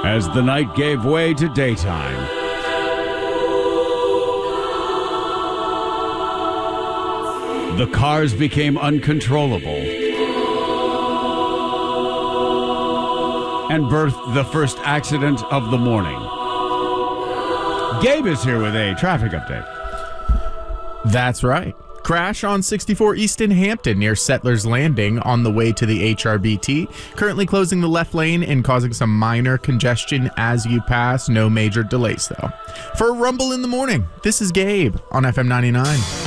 as the night gave way to daytime. The cars became uncontrollable and birthed the first accident of the morning. Gabe is here with a traffic update. That's right. Crash on 64 East in Hampton near Settlers Landing on the way to the HRBT. Currently closing the left lane and causing some minor congestion as you pass. No major delays, though. For Rumble in the Morning, this is Gabe on FM 99.